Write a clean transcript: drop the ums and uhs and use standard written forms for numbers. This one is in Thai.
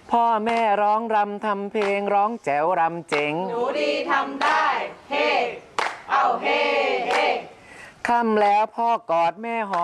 พ่อแม่ร้องรำทำเพลงร้องแจ๋วรำเจ๋งหนูดีทำได้เฮ้เอาเฮ้เฮ้ค่ำแล้วพ่อกอดแม่หอม